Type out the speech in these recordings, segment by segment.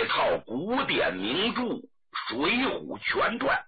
套古典名著《水浒全传》。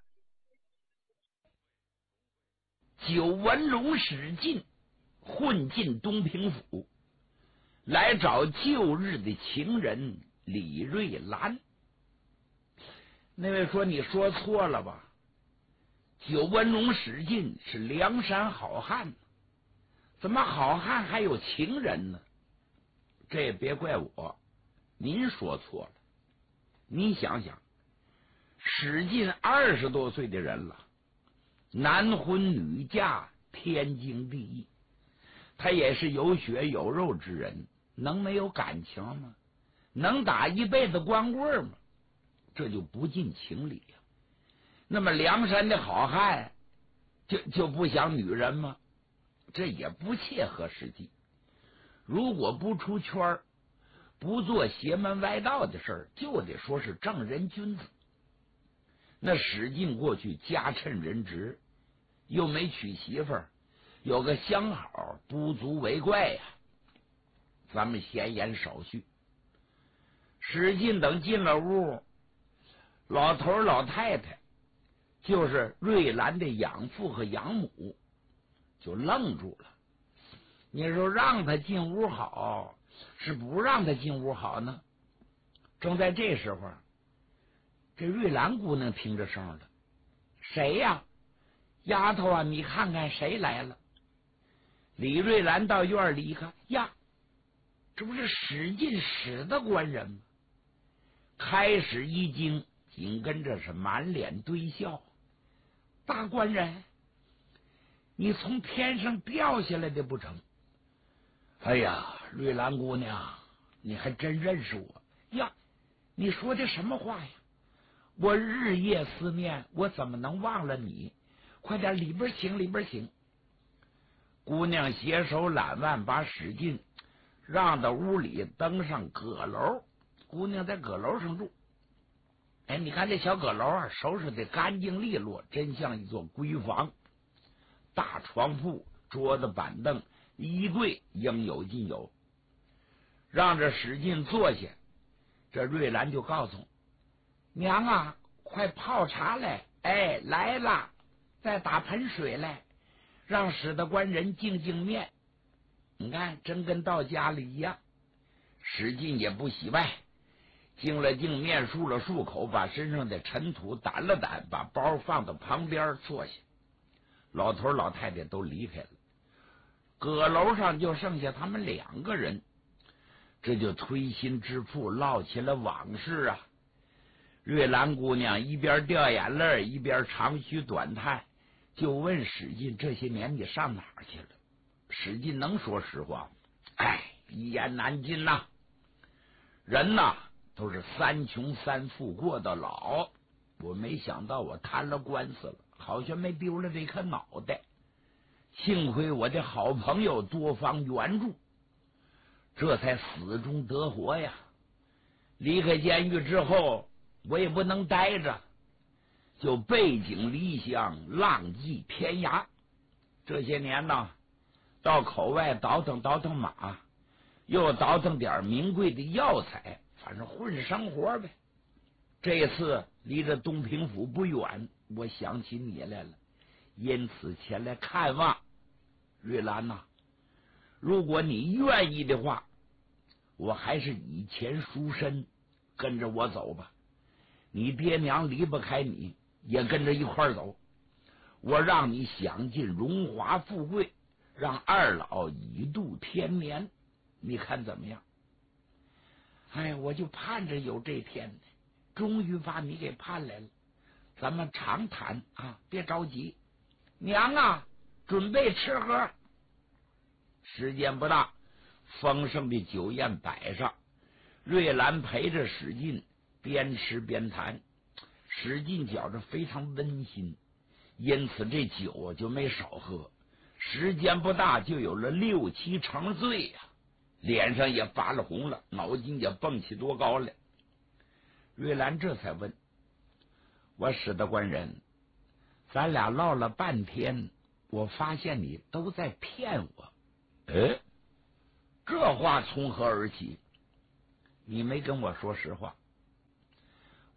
九纹龙史进混进东平府，来找旧日的情人李瑞兰。那位说：“你说错了吧？九纹龙史进是梁山好汉，怎么好汉还有情人呢？”这也别怪我，您说错了。您想想，史进20多岁的人了，男婚女嫁，天经地义。他也是有血有肉之人，能没有感情吗？能打一辈子光棍吗？这就不近情理呀。那么梁山的好汉就不想女人吗？这也不切合实际。如果不出圈，不做邪门歪道的事儿，就得说是正人君子。那史进过去家趁人直，又没娶媳妇儿，有个相好，不足为怪呀。咱们闲言少叙。史进等进了屋，老头老太太，就是瑞兰的养父和养母，就愣住了。你说让他进屋好，是不让他进屋好呢？正在这时候，这瑞兰姑娘听着声了：“谁呀？丫头啊，你看看谁来了。”李瑞兰到院里一看，呀，这不是史进史的官人吗？开始一惊，紧跟着是满脸堆笑：“大官人，你从天上掉下来的不成？”“哎呀，瑞兰姑娘，你还真认识我呀？你说的什么话呀？我日夜思念，我怎么能忘了你？快点里边请，里边请。”姑娘携手揽腕，把史进让到屋里，登上阁楼。姑娘在阁楼上住。哎，你看这小阁楼啊，收拾的干净利落，真像一座闺房。大床铺、桌子、板凳、衣柜应有尽有。让这史进坐下，这瑞兰就告诉娘啊，快泡茶来！哎，来了，再打盆水来，让史的官人净净面。你看，真跟到家里一样。史进也不洗外，净了净面，漱了漱口，把身上的尘土掸了掸，把包放到旁边坐下。老头老太太都离开了，阁楼上就剩下他们2个人，这就推心置腹，唠起了往事啊。瑞兰姑娘一边掉眼泪，一边长吁短叹，就问史进：“这些年你上哪儿去了？”史进能说实话？哎，一言难尽呐。人呐，都是3穷3富过到老。我没想到我摊了官司了，好像没丢了这颗脑袋。幸亏我的好朋友多方援助，这才死中得活呀。离开监狱之后，我也不能待着，就背井离乡，浪迹天涯。这些年呢，到口外倒腾倒腾马，又倒腾点名贵的药材，反正混生活呗。这次离这东平府不远，我想起你来了，因此前来看望。瑞兰呐，如果你愿意的话，我还是以前赎身，跟着我走吧。你爹娘离不开你，也跟着一块走。我让你享尽荣华富贵，让二老以度天年，你看怎么样？哎，我就盼着有这天呢，终于把你给盼来了。咱们长谈啊，别着急。娘啊，准备吃喝。时间不大，丰盛的酒宴摆上，瑞兰陪着史进边吃边谈。史进觉着非常温馨，因此这酒就没少喝。时间不大，就有了6、7成醉呀，脸上也发了红了，脑筋也蹦起多高来。瑞兰这才问：“我史的官人，咱俩唠了半天，我发现你都在骗我。”“哎，这话从何而起？你没跟我说实话。”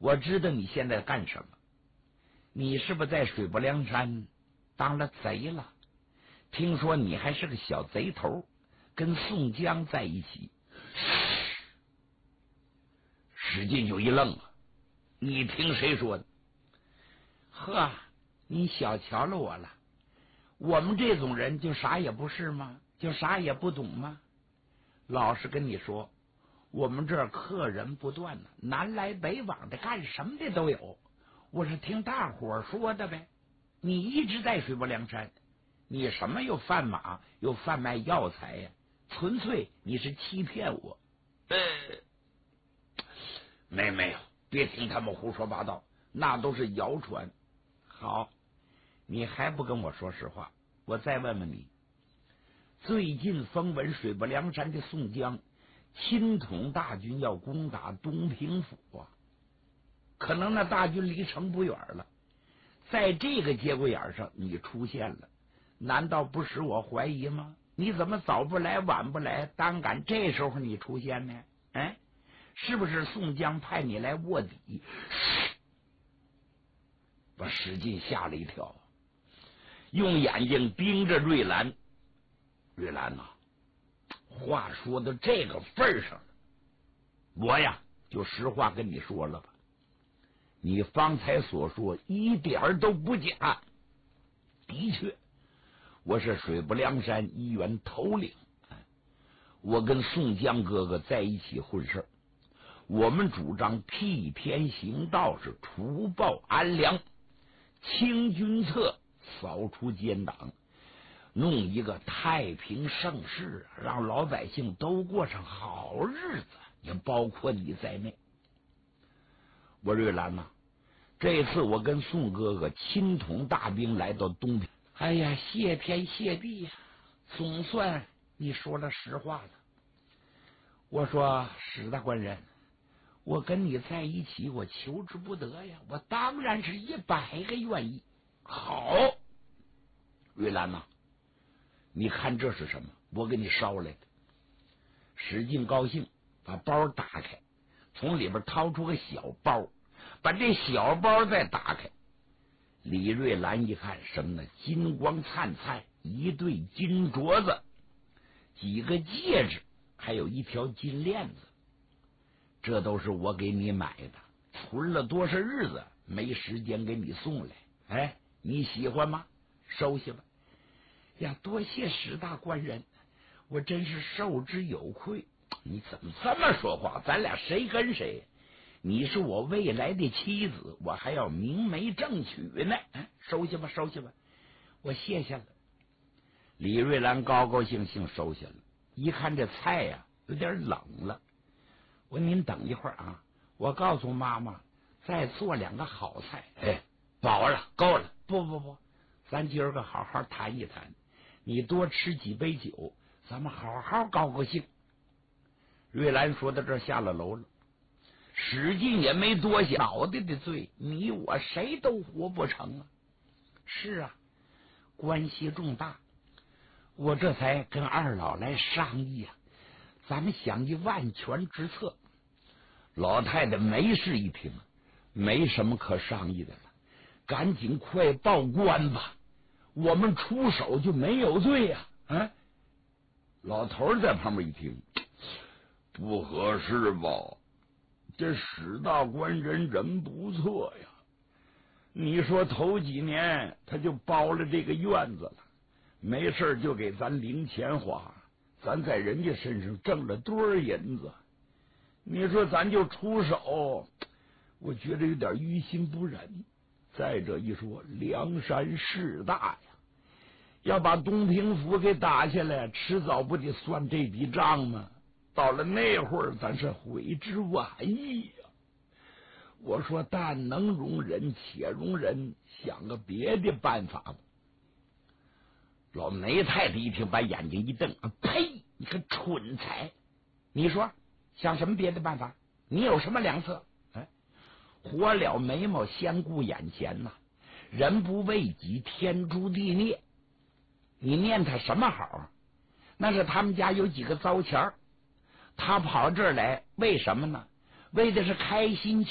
我知道你现在干什么，你是不是在水泊梁山当了贼了？听说你还是个小贼头，跟宋江在一起。 史进就一愣了，你听谁说的？ 呵，你小瞧了我了。我们这种人就啥也不是吗？就啥也不懂吗？老实跟你说，我们这儿客人不断呢，南来北往的，干什么的都有。我是听大伙说的呗。你一直在水泊梁山，你什么又贩马又贩卖药材呀？纯粹你是欺骗我。 没有，别听他们胡说八道， 那都是谣传。好，你还不跟我说实话，我再问问你，最近风闻水泊梁山的宋江亲统大军要攻打东平府啊，可能那大军离城不远了，在这个节骨眼上你出现了，难道不使我怀疑吗？你怎么早不来晚不来，单赶这时候你出现呢？哎，是不是宋江派你来卧底？ 把史进吓了一跳，用眼睛盯着瑞兰。瑞兰呐，话说到这个份上了，我呀就实话跟你说了吧，你方才所说一点都不假。的确，我是水泊梁山一员头领，我跟宋江哥哥在一起混事儿，我们主张替天行道，是除暴安良，清君侧，扫除奸党，弄一个太平盛世，让老百姓都过上好日子，也包括你在内。我瑞兰呐，这次我跟宋哥哥亲统大兵来到东平， 哎呀，谢天谢地呀，总算你说了实话了。我说史大官人，我跟你在一起，我求之不得呀，我当然是100个愿意。 好，瑞兰呐，你看这是什么？我给你捎来的。史进高兴，把包打开，从里边掏出个小包，把这小包再打开。李瑞兰一看，什么呢？金光灿灿，一对金镯子，几个戒指，还有一条金链子。这都是我给你买的，存了多少日子没时间给你送来。哎，你喜欢吗？收下吧。 呀，多谢史大官人，我真是受之有愧。 你怎么这么说话？咱俩谁跟谁？ 你是我未来的妻子，我还要明媒正娶呢。收下吧，收下吧，我谢下了。 李瑞兰高高兴兴收下了。一看这菜呀，有点冷了。 我说您等一会儿啊，我告诉妈妈再做2个好菜。 哎，饱了，够了。 不，咱今儿个好好谈一谈，你多吃几杯酒，咱们好好高高兴。 瑞兰说到这儿下了楼了。史进也没多想， 脑袋的罪，你我谁都活不成啊！是啊，关系重大，我这才跟二老来商议啊，咱们想一万全之策。 老太太没事一听，没什么可商议的了，赶紧快报官吧，我们出手就没有罪呀！老头在旁边一听，不合适吧？这史大官人人不错呀，你说头几年他就包了这个院子了，没事就给咱零钱花，咱在人家身上挣了多少银子，你说咱就出手，我觉得有点于心不忍。再者一说，梁山势大呀，要把东平府给打下来，迟早不得算这笔账吗？到了那会儿，咱是悔之晚矣呀！我说，但能容人，且容人，想个别的办法吧。老梅太太一听，把眼睛一瞪：“呸！你个蠢材！ 你说想什么别的办法？你有什么良策？活了眉毛，先顾眼前呐！人不为己，天诛地灭。你念他什么好？那是他们家有几个糟钱儿。他跑这儿来，为什么呢？为的是开心